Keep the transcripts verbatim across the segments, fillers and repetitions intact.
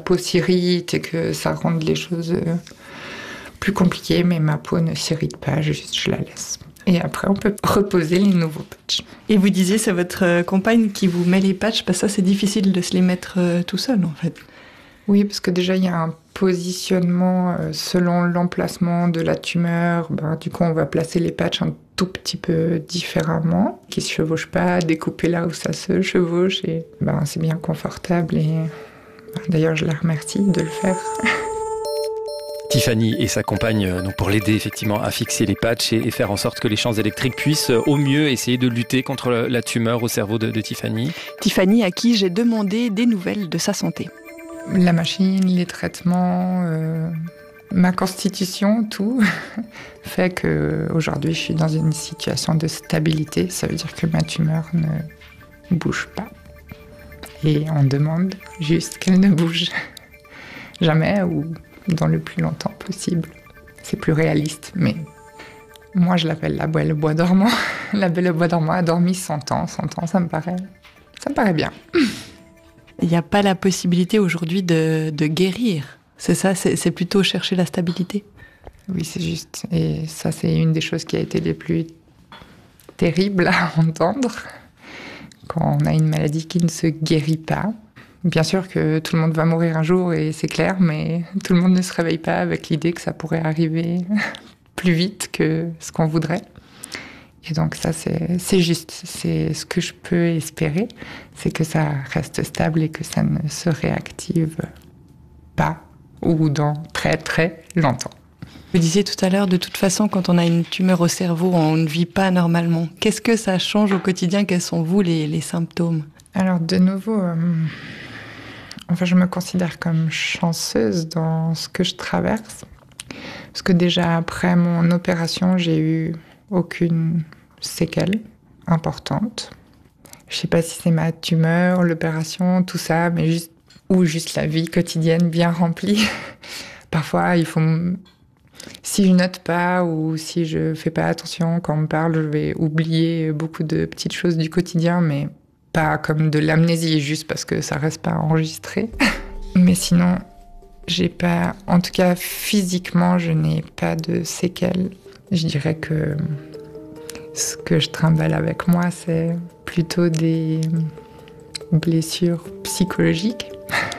peau s'irrite et que ça rende les choses plus compliquées, mais ma peau ne s'irrite pas, juste je la laisse. Et après, on peut reposer les nouveaux patchs. Et vous disiez, c'est votre compagne qui vous met les patchs, parce que ça, c'est difficile de se les mettre tout seul, en fait. Oui, parce que déjà, il y a un positionnement selon l'emplacement de la tumeur. Ben, du coup, on va placer les patchs un tout petit peu différemment, qui ne se chevauchent pas, découper là où ça se chevauche. Et ben, c'est bien confortable. Et ben, d'ailleurs, je la remercie de le faire. Tiffany et sa compagne donc pour l'aider effectivement à fixer les patchs et faire en sorte que les champs électriques puissent au mieux essayer de lutter contre la tumeur au cerveau de, de Tiffany. Tiffany à qui j'ai demandé des nouvelles de sa santé. La machine, les traitements, euh, ma constitution, tout fait qu'aujourd'hui je suis dans une situation de stabilité. Ça veut dire que ma tumeur ne bouge pas. Et on demande juste qu'elle ne bouge jamais ou dans le plus longtemps possible. C'est plus réaliste, mais moi je l'appelle la belle bois dormant. La belle bois dormant a dormi cent ans. cent ans, ça me paraît, ça me paraît bien. Il n'y a pas la possibilité aujourd'hui de, de guérir. C'est ça, c'est, c'est plutôt chercher la stabilité. Oui, c'est juste. Et ça, c'est une des choses qui a été les plus terribles à entendre. Quand on a une maladie qui ne se guérit pas. Bien sûr que tout le monde va mourir un jour, et c'est clair, mais tout le monde ne se réveille pas avec l'idée que ça pourrait arriver plus vite que ce qu'on voudrait. Et donc ça, c'est, c'est juste. C'est ce que je peux espérer, c'est que ça reste stable et que ça ne se réactive pas ou dans très très longtemps. Vous disiez tout à l'heure, de toute façon, quand on a une tumeur au cerveau, on ne vit pas normalement. Qu'est-ce que ça change au quotidien? Quels sont, vous, les, les symptômes? Alors, de nouveau, euh, enfin, je me considère comme chanceuse dans ce que je traverse. Parce que déjà, après mon opération, j'ai eu aucune séquelle importante. Je sais pas si c'est ma tumeur, l'opération, tout ça, mais juste, ou juste la vie quotidienne bien remplie. Parfois, il faut... M... Si je note pas ou si je fais pas attention quand on me parle, je vais oublier beaucoup de petites choses du quotidien, mais pas comme de l'amnésie, juste parce que ça reste pas enregistré. Mais sinon, j'ai pas... En tout cas, physiquement, je n'ai pas de séquelles. Je dirais que ce que je trimballe avec moi, c'est plutôt des blessures psychologiques.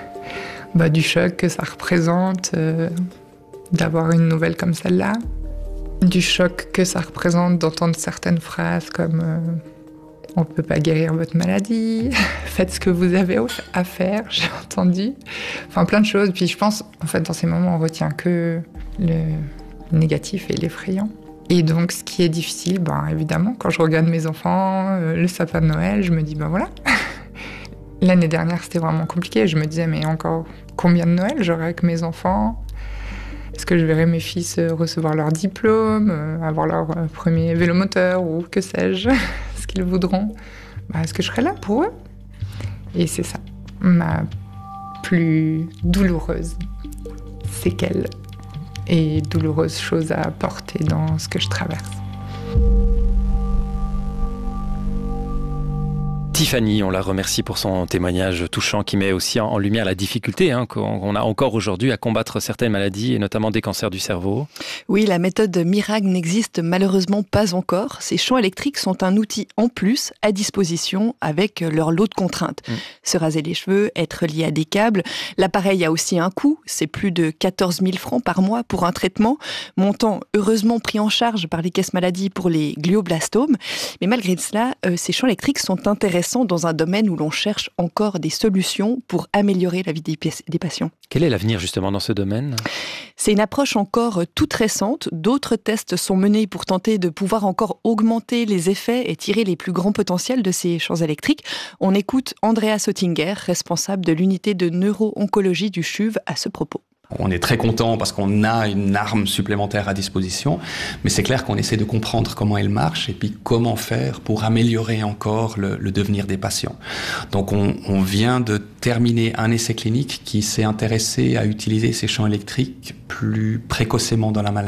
Bah, du choc que ça représente euh, d'avoir une nouvelle comme celle-là. Du choc que ça représente d'entendre certaines phrases comme euh, « on ne peut pas guérir votre maladie »,« faites ce que vous avez à faire », j'ai entendu. Enfin, plein de choses. Puis je pense, en fait, dans ces moments, on retient que le négatif et l'effrayant. Et donc, ce qui est difficile, ben, évidemment, quand je regarde mes enfants, euh, le sapin de Noël, je me dis, ben voilà. L'année dernière, c'était vraiment compliqué. Je me disais, mais encore combien de Noël j'aurai avec mes enfants? Est-ce que je verrai mes fils recevoir leur diplôme, euh, avoir leur euh, premier vélomoteur ou que sais-je, ce qu'ils voudront? Ben, est-ce que je serai là pour eux? Et c'est ça, ma plus douloureuse séquelle et douloureuse chose à porter dans ce que je traverse. Tiffany, on la remercie pour son témoignage touchant qui met aussi en lumière la difficulté hein, qu'on a encore aujourd'hui à combattre certaines maladies et notamment des cancers du cerveau. Oui, la méthode miracle n'existe malheureusement pas encore. Ces champs électriques sont un outil en plus à disposition avec leur lot de contraintes. Mmh. Se raser les cheveux, être lié à des câbles. L'appareil a aussi un coût, c'est plus de quatorze mille francs par mois pour un traitement, montant heureusement pris en charge par les caisses maladies pour les glioblastomes. Mais malgré cela, euh, ces champs électriques sont intéressants dans un domaine où l'on cherche encore des solutions pour améliorer la vie des, des patients. Quel est l'avenir justement dans ce domaine ? C'est une approche encore toute récente. D'autres tests sont menés pour tenter de pouvoir encore augmenter les effets et tirer les plus grands potentiels de ces champs électriques. On écoute Andreas Oettinger, responsable de l'unité de neuro-oncologie du C H U V, à ce propos. On est très content parce qu'on a une arme supplémentaire à disposition, mais c'est clair qu'on essaie de comprendre comment elle marche et puis comment faire pour améliorer encore le, le devenir des patients. Donc on, on vient de terminer un essai clinique qui s'est intéressé à utiliser ces champs électriques plus précocement dans la maladie.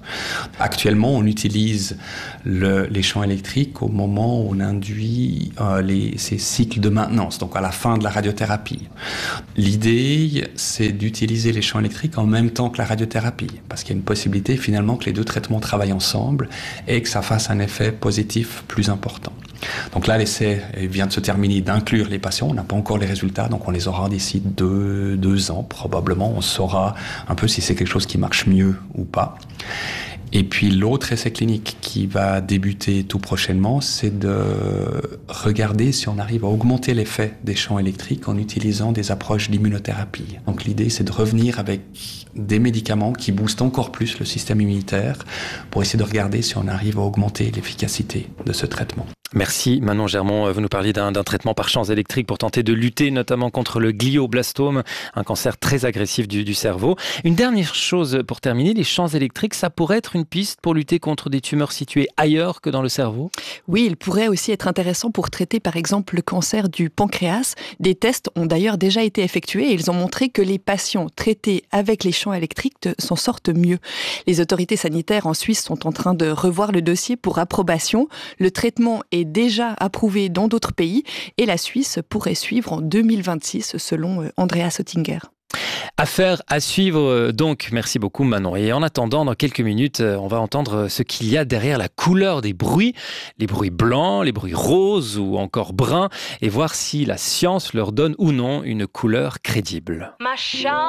Actuellement, on utilise le, les champs électriques au moment où on induit euh, les, ces cycles de maintenance, donc à la fin de la radiothérapie. L'idée, c'est d'utiliser les champs électriques en même temps que la radiothérapie, parce qu'il y a une possibilité finalement que les deux traitements travaillent ensemble et que ça fasse un effet positif plus important. Donc là, l'essai vient de se terminer d'inclure les patients. On n'a pas encore les résultats, donc on les aura d'ici deux, deux ans probablement. On saura un peu si c'est quelque chose qui marche mieux ou pas. Et puis l'autre essai clinique qui va débuter tout prochainement, c'est de regarder si on arrive à augmenter l'effet des champs électriques en utilisant des approches d'immunothérapie. Donc l'idée, c'est de revenir avec des médicaments qui boostent encore plus le système immunitaire pour essayer de regarder si on arrive à augmenter l'efficacité de ce traitement. Merci Manon Germont. Vous nous parliez d'un, d'un traitement par champs électriques pour tenter de lutter notamment contre le glioblastome, un cancer très agressif du, du cerveau. Une dernière chose pour terminer, les champs électriques, ça pourrait être une piste pour lutter contre des tumeurs situées ailleurs que dans le cerveau ? Oui, il pourrait aussi être intéressant pour traiter par exemple le cancer du pancréas. Des tests ont d'ailleurs déjà été effectués et ils ont montré que les patients traités avec les champs électriques s'en sortent mieux. Les autorités sanitaires en Suisse sont en train de revoir le dossier pour approbation. Le traitement est déjà approuvé dans d'autres pays et la Suisse pourrait suivre en deux mille vingt-six selon Andreas Oettinger. Affaire à suivre donc. Merci beaucoup Manon. Et en attendant, dans quelques minutes, on va entendre ce qu'il y a derrière la couleur des bruits, les bruits blancs, les bruits roses ou encore bruns, et voir si la science leur donne ou non une couleur crédible. Ma